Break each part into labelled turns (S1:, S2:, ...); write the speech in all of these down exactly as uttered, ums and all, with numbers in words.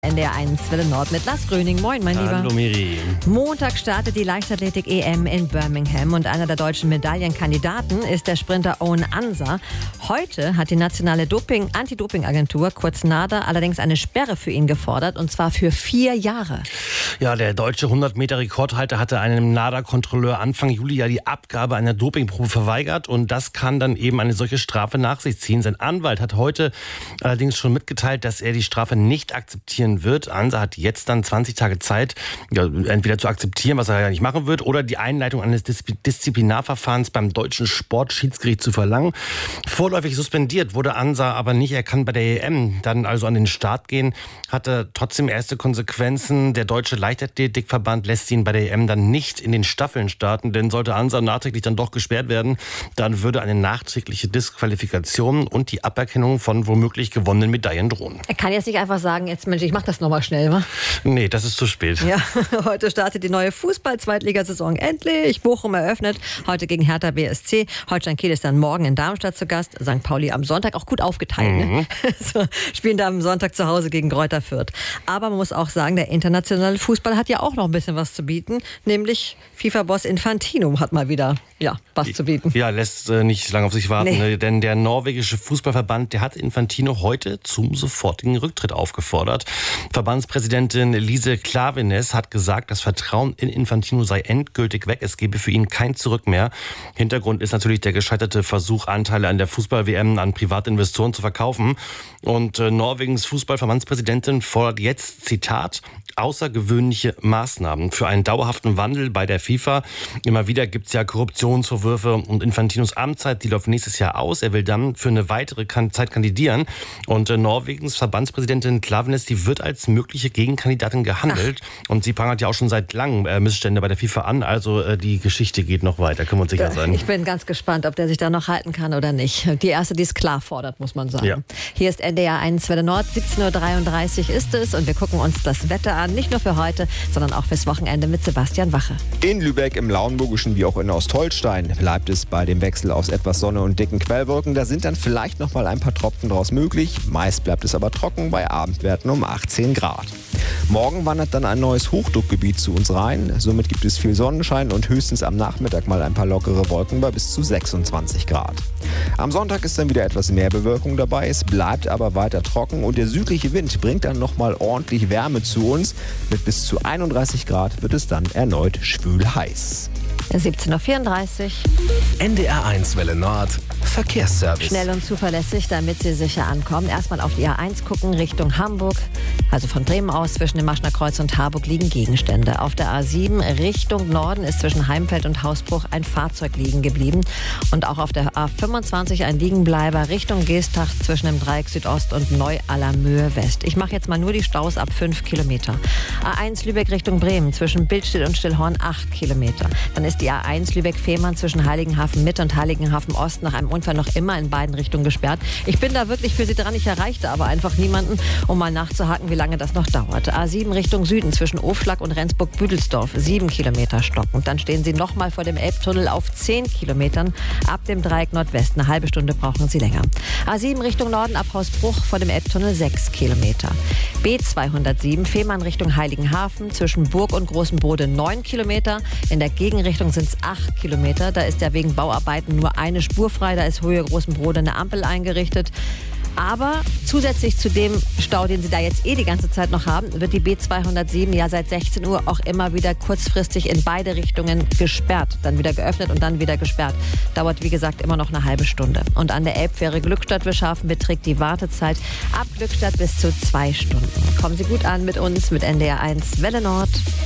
S1: N D R eins Welle Nord mit Lars Gröning. Moin, mein Lieber.
S2: Hallo Miri.
S1: Montag startet die Leichtathletik-E M in Birmingham und einer der deutschen Medaillenkandidaten ist der Sprinter Owen Ansa. Heute hat die nationale Doping Anti-Doping-Agentur, kurz NADA, allerdings eine Sperre für ihn gefordert, und zwar für vier Jahre.
S2: Ja, der deutsche hundert Meter Rekordhalter hatte einem NADA-Kontrolleur Anfang Juli ja die Abgabe einer Dopingprobe verweigert, und das kann dann eben eine solche Strafe nach sich ziehen. Sein Anwalt hat heute allerdings schon mitgeteilt, dass er die Strafe nicht akzeptieren wird. Ansa hat jetzt dann zwanzig Tage Zeit, ja, entweder zu akzeptieren, was er ja nicht machen wird, oder die Einleitung eines Disziplinarverfahrens beim deutschen Sportschiedsgericht zu verlangen. Vorläufig suspendiert wurde Ansa aber nicht. Er kann bei der E M dann also an den Start gehen, hatte trotzdem erste Konsequenzen. Der Deutsche Leichtathletikverband lässt ihn bei der E M dann nicht in den Staffeln starten, denn sollte Ansa nachträglich dann doch gesperrt werden, dann würde eine nachträgliche Disqualifikation und die Aberkennung von womöglich gewonnenen Medaillen drohen.
S1: Er kann jetzt nicht einfach sagen, jetzt Mensch, ich mach das nochmal schnell, wa?
S2: Nee, das ist zu spät.
S1: Ja, heute startet die neue Fußball-Zweitligasaison endlich. Bochum eröffnet heute gegen Hertha B S C. Holstein Kiel ist dann morgen in Darmstadt zu Gast. Sankt Pauli am Sonntag, auch gut aufgeteilt. Mhm. Ne? So, spielen da am Sonntag zu Hause gegen Greuther Fürth. Aber man muss auch sagen, der internationale Fußball hat ja auch noch ein bisschen was zu bieten. Nämlich FIFA-Boss Infantino hat mal wieder ja, was zu bieten.
S2: Ja, lässt äh, nicht lange auf sich warten. Nee. Denn der norwegische Fußballverband, der hat Infantino heute zum sofortigen Rücktritt aufgefordert. Verbandspräsidentin Lise Klaveness hat gesagt, das Vertrauen in Infantino sei endgültig weg. Es gebe für ihn kein Zurück mehr. Hintergrund ist natürlich der gescheiterte Versuch, Anteile an der Fußball-W M an Privatinvestoren zu verkaufen. Und äh, Norwegens Fußballverbandspräsidentin fordert jetzt, Zitat, außergewöhnliche Maßnahmen für einen dauerhaften Wandel bei der FIFA. Immer wieder gibt es ja Korruptionsvorwürfe, und Infantinos Amtszeit, die läuft nächstes Jahr aus. Er will dann für eine weitere Zeit kandidieren. Und äh, Norwegens Verbandspräsidentin Klaveness, die wird als mögliche Gegenkandidatin gehandelt. Ach. Und sie prangert ja auch schon seit langem äh, Missstände bei der FIFA an. Also äh, die Geschichte geht noch weiter, können wir uns sicher sein.
S1: Ich bin ganz gespannt, ob der sich da noch halten kann oder nicht. Die erste, die es klar fordert, muss man sagen. Ja. Hier ist N D R eins Welle Nord, siebzehn Uhr dreiunddreißig ist es, und wir gucken uns das Wetter an. Nicht nur für heute, sondern auch fürs Wochenende mit Sebastian Wache.
S3: In Lübeck, im Lauenburgischen wie auch in Ostholstein bleibt es bei dem Wechsel aus etwas Sonne und dicken Quellwolken. Da sind dann vielleicht noch mal ein paar Tropfen draus möglich. Meist bleibt es aber trocken bei Abendwerten um achtzehn Grad. Morgen wandert dann ein neues Hochdruckgebiet zu uns rein. Somit gibt es viel Sonnenschein und höchstens am Nachmittag mal ein paar lockere Wolken bei bis zu sechsundzwanzig Grad. Am Sonntag ist dann wieder etwas mehr Bewölkung dabei. Es bleibt aber weiter trocken, und der südliche Wind bringt dann noch mal ordentlich Wärme zu uns. Mit bis zu einunddreißig Grad wird es dann erneut schwül heiß.
S1: siebzehn Uhr vierunddreißig.
S4: N D R eins Welle Nord, Verkehrsservice.
S1: Schnell und zuverlässig, damit Sie sicher ankommen. Erstmal auf die A eins gucken, Richtung Hamburg. Also von Bremen aus zwischen dem Maschner Kreuz und Harburg liegen Gegenstände. Auf der A sieben Richtung Norden ist zwischen Heimfeld und Hausbruch ein Fahrzeug liegen geblieben. Und auch auf der A fünfundzwanzig ein Liegenbleiber Richtung Geestach zwischen dem Dreieck Südost und Neu-Allermöhe West. Ich mache jetzt mal nur die Staus ab fünf Kilometer. A eins Lübeck Richtung Bremen zwischen Bildstedt und Stillhorn acht Kilometer. Dann ist die A eins Lübeck-Fehmarn zwischen Heiligenhafen Mitte und Heiligenhafen Ost nach einem Unfall noch immer in beiden Richtungen gesperrt. Ich bin da wirklich für Sie dran, ich erreichte aber einfach niemanden, um mal nachzuhaken, wie lange das noch dauert. A sieben Richtung Süden zwischen Ofschlag und Rendsburg-Büdelsdorf, sieben Kilometer stockend. Dann stehen Sie nochmal vor dem Elbtunnel auf zehn Kilometern. Ab dem Dreieck Nordwest, eine halbe Stunde brauchen Sie länger. A sieben Richtung Norden ab Hausbruch vor dem Elbtunnel sechs Kilometer. B zweihundertsieben Fehmarn Richtung Heiligenhafen zwischen Burg und Großenbrode neun Kilometer. In der Gegenrichtung sind es acht Kilometer. Da ist ja wegen Bauarbeiten nur eine Spur frei. Da ist Höhe Großenbrode eine Ampel eingerichtet. Aber zusätzlich zu dem Stau, den Sie da jetzt eh die ganze Zeit noch haben, wird die B zweihundertsieben ja seit sechzehn Uhr auch immer wieder kurzfristig in beide Richtungen gesperrt. Dann wieder geöffnet und dann wieder gesperrt. Dauert, wie gesagt, immer noch eine halbe Stunde. Und an der Elbfähre Glückstadt-Wischhafen beträgt die Wartezeit ab Glückstadt bis zu zwei Stunden. Kommen Sie gut an mit uns, mit N D R eins Welle Nord.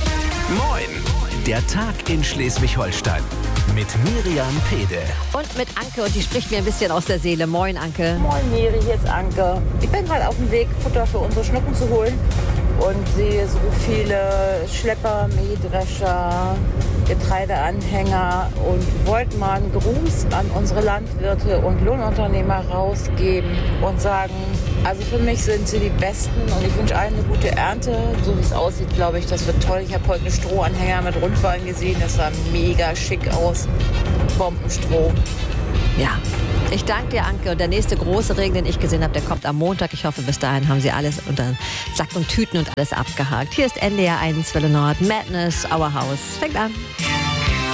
S4: Moin! Der Tag in Schleswig-Holstein mit Miriam Pede.
S1: Und mit Anke, und die spricht mir ein bisschen aus der Seele. Moin, Anke.
S5: Moin, Miri, hier ist Anke. Ich bin gerade auf dem Weg, Futter für unsere Schnucken zu holen. Und sehe so viele Schlepper, Mähdrescher, Getreideanhänger und wollte mal einen Gruß an unsere Landwirte und Lohnunternehmer rausgeben und sagen, also für mich sind sie die Besten, und ich wünsche allen eine gute Ernte. So wie es aussieht, glaube ich, das wird toll. Ich habe heute einen Strohanhänger mit Rundballen gesehen, das sah mega schick aus. Bombenstroh.
S1: Ja, Ich danke dir, Anke. Und der nächste große Regen, den ich gesehen habe, der kommt am Montag. Ich hoffe, bis dahin haben Sie alles unter Sack und Tüten und alles abgehakt. Hier ist N D R eins Welle Nord. Madness, Our House. Fängt an.